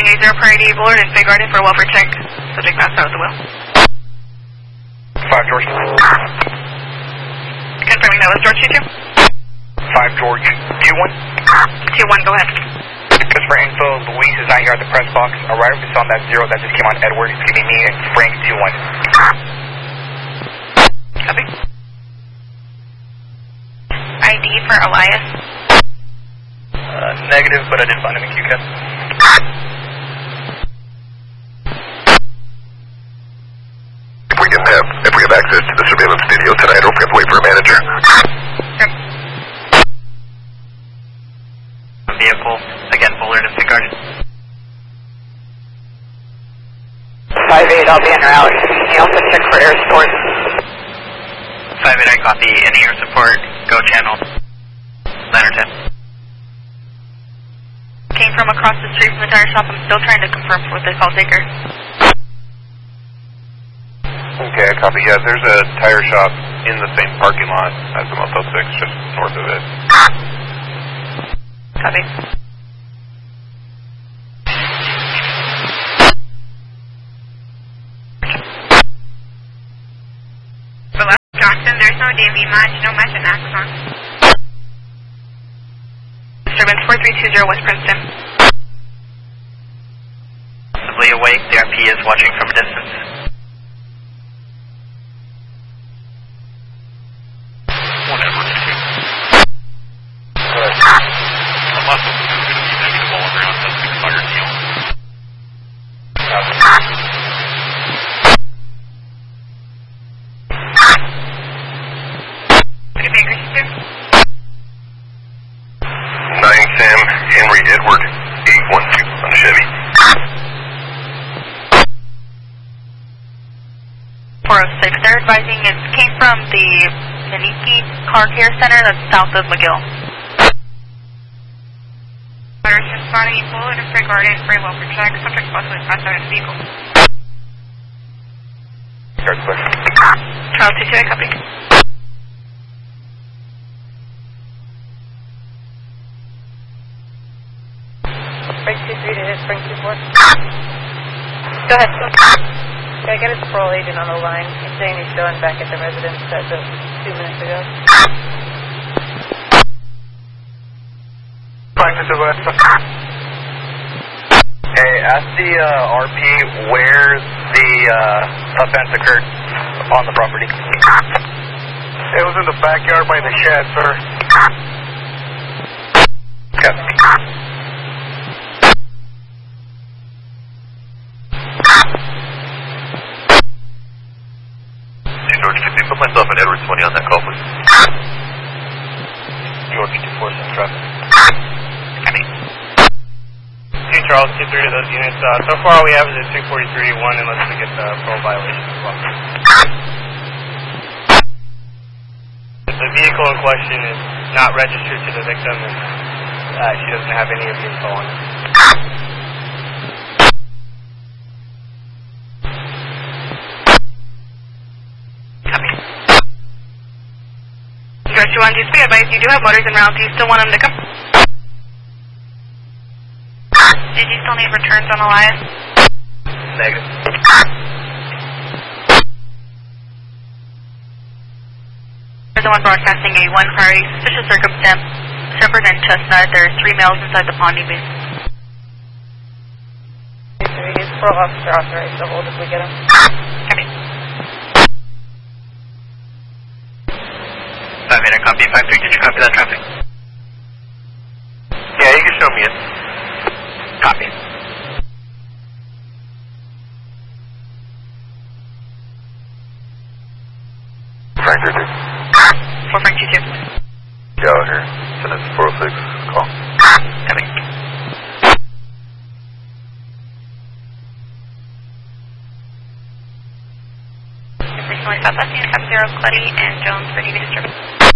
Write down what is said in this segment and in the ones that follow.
A0 priority Bullard and Bay Garden for welfare check. Subject passed out of the wheel. 5 George. Confirming that was George 2-2. 5 George 2-1. 2-1, go ahead. Just for info, Luis is not here at the press box. Arrived is on that 0 that just came on Edward. It's giving me and Frank 2-1. Copy. ID for Elias. Negative, but I did find him in QCAT. If we have access to the surveillance video tonight, or if we have to wait for a manager. Yep. Vehicle, again, Bullard and Bay Garden. 5-8, I'll be en route. You also check for air support. 5-8, I copy. Any air support, go channel. Lantern 10. Came from across the street from the tire shop. I'm still trying to confirm with the call taker. Okay, I copy. Yeah, there's a tire shop in the same parking lot as the Motel 6, just north of it. Copy. Johnson, there's no DMV match, no match in Axon. Disturbance 4320 West Princeton. Possibly awake, the RP is watching from a distance. Whatever. Unless it's going to be negative all around, that's the fire deal. Henry Edward 812 on a Chevy. 406, they're advising it came from the Maniki Car Care Center that's south of McGill. Patterson spotting Bullard and Bay Garden for a welfare check. Subject possibly passed out in the vehicle. Start question. Trial 2-2, I copy. Break 2-3 to hit Spring 2-4. Go ahead. Okay, I got a patrol agent on the line. He's saying he's going back at the residence as of 2 minutes ago. Hey, ask the RP where the offense occurred on the property. It was in the backyard by the shed, sir. Okay. George, can you put myself and Edward 20 on that call, please? George 2-4, some traffic. Copy. 2 Charles, 2-3 to those units. So far we have is a 243-1 unless we get the parole violation as well. The vehicle in question is not registered to the victim and she doesn't have any of the info on it. George 2-1, be advised you do have motors en route. Do you still want them to come? Did you still need returns on Elias? Negative. There's the one broadcasting a 1 priority suspicious circumstance. Shepherd and Chestnut, there are 3 males inside the Pawnee base. His parole officer authorized to hold if we get him. Copy. 5-8, I copy. 5-3, did you copy that traffic? Yeah, you can show me in. Copy. Frank 32. 4 Frank 2-2. Gallagher, sentence 406, call. Copy. Recently South Left Unit, Cap 0, Clutty, and Jones for DV disturbance.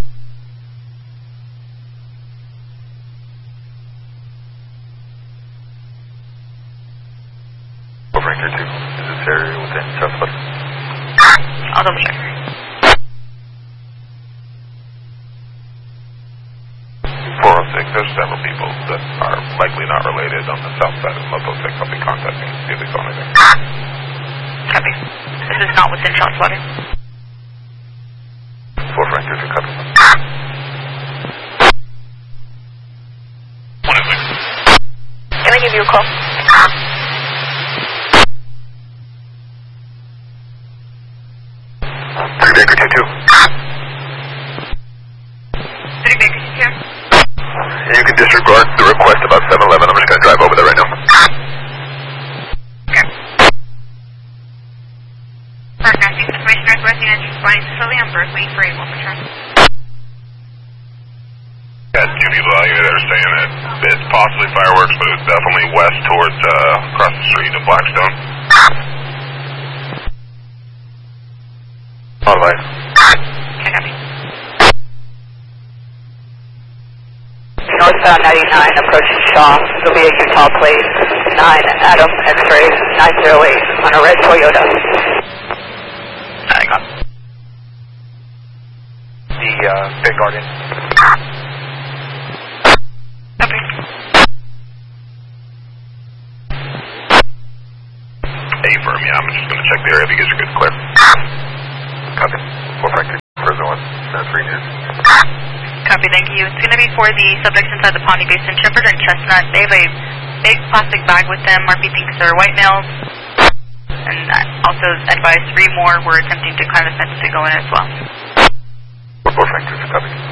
Frank 32, is this area within South Left? I'll double check. 406, there's several people that are likely likely not related on the south side of Moto 6. I'll be contacting to see if they saw anything. Copy. This is not within shot water. 4 Frank 2, copy. 106. Can I give you a call? Baker 2-2. 3 Baker 2. You can disregard the request about 7-Eleven. I'm just going to drive over there right now. Okay. Broadcasting information Northwest United Flying Facility on Berkeley for Able return. Got 2 people out here that are saying that it's possibly fireworks, but it's definitely west towards across the street of Blackstone. On the way. Okay, copy. Northbound 99 approaching Shaw. There'll be a Utah plate. 9 Adam X-ray 908 on a red Toyota. I got The Big Garden. Copy. A-firm, yeah, I'm just going to check the area if you guys are good to clear. Copy. 4 Frank 2, Fresno 1, 3 News. Copy, thank you. It's going to be for the subjects inside the Pawnee Basin, Shepherd and Chestnut. They have a big plastic bag with them. RP thinks they're white males. And also advise 3 more were attempting to climb the fence to go in as well. 4 Frank 2, copy.